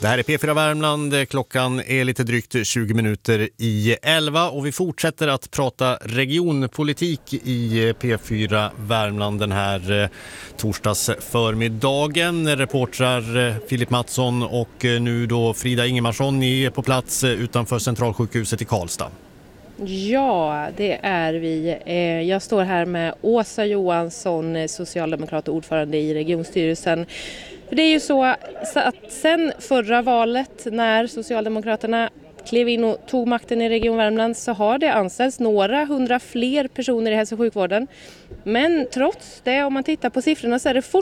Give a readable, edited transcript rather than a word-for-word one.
Det här är P4 Värmland, klockan är lite drygt 20 minuter i 11 och vi fortsätter att prata regionpolitik i P4 Värmland den här torsdagsförmiddagen. Reportrar Filip Mattsson och nu då Frida Ingemarsson, ni är på plats utanför Centralsjukhuset i Karlstad. Ja, det är vi. Jag står här med Åsa Johansson, socialdemokrat och ordförande i regionstyrelsen. Det är ju så att sen förra valet när Socialdemokraterna klev in och tog makten i Region Värmland så har det anställts några hundra fler personer i hälso- och sjukvården. Men trots det, om man tittar på siffrorna, så är det